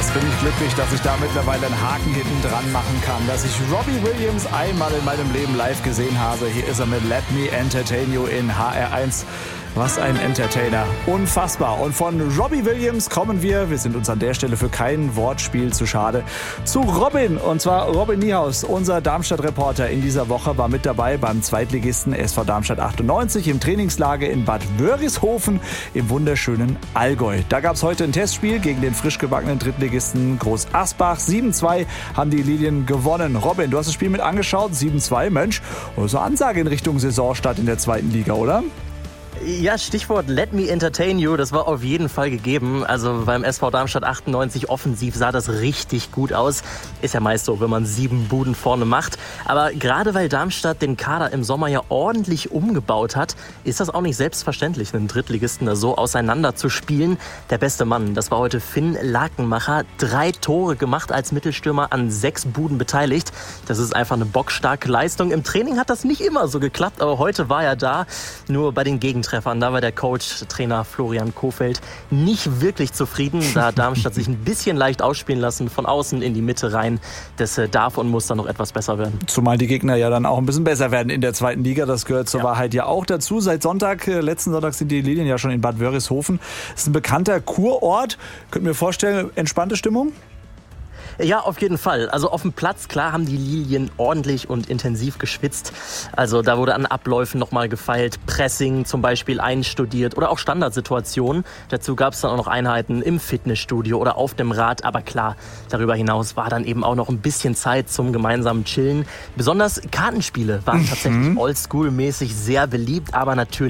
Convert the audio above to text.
Was bin ich glücklich, dass ich da mittlerweile einen Haken hinten dran machen kann, dass ich Robbie Williams einmal in meinem Leben live gesehen habe. Hier ist er mit Let Me Entertain You in HR1. Was ein Entertainer. Unfassbar. Und von Robbie Williams kommen wir sind uns an der Stelle für kein Wortspiel zu schade, zu Robin. Und zwar Robin Niehaus, unser Darmstadt-Reporter in dieser Woche, war mit dabei beim Zweitligisten SV Darmstadt 98 im Trainingslager in Bad Wörishofen im wunderschönen Allgäu. Da gab es heute ein Testspiel gegen den frisch gebackenen Drittligisten Groß Asbach. 7-2 haben die Lilien gewonnen. Robin, du hast das Spiel mit angeschaut. 7-2, Mensch, so Ansage in Richtung Saisonstart in der zweiten Liga, oder? Ja, Stichwort Let Me Entertain You, das war auf jeden Fall gegeben. Also beim SV Darmstadt 98 offensiv sah das richtig gut aus. Ist ja meist so, wenn man 7 Buden vorne macht. Aber gerade weil Darmstadt den Kader im Sommer ja ordentlich umgebaut hat, ist das auch nicht selbstverständlich, einen Drittligisten da so auseinander zu spielen. Der beste Mann, das war heute Finn Lakenmacher. 3 Tore gemacht als Mittelstürmer, an 6 Buden beteiligt. Das ist einfach eine bockstarke Leistung. Im Training hat das nicht immer so geklappt, aber heute war er da. Nur bei den Gegentreffern, da war der Coach, Trainer Florian Kohfeldt, nicht wirklich zufrieden. Da hat Darmstadt sich ein bisschen leicht ausspielen lassen, von außen in die Mitte rein. Das darf und muss dann noch etwas besser werden. Zumal die Gegner ja dann auch ein bisschen besser werden in der zweiten Liga. Das gehört zur Wahrheit ja auch dazu. Seit Sonntag, letzten Sonntag, sind die Lilien ja schon in Bad Wörishofen. Das ist ein bekannter Kurort. Könnt ihr mir vorstellen, entspannte Stimmung? Ja, auf jeden Fall. Also auf dem Platz, klar, haben die Lilien ordentlich und intensiv geschwitzt. Also da wurde an Abläufen nochmal gefeilt, Pressing zum Beispiel einstudiert oder auch Standardsituationen. Dazu gab es dann auch noch Einheiten im Fitnessstudio oder auf dem Rad. Aber klar, darüber hinaus war dann eben auch noch ein bisschen Zeit zum gemeinsamen Chillen. Besonders Kartenspiele waren tatsächlich oldschool-mäßig sehr beliebt, aber natürlich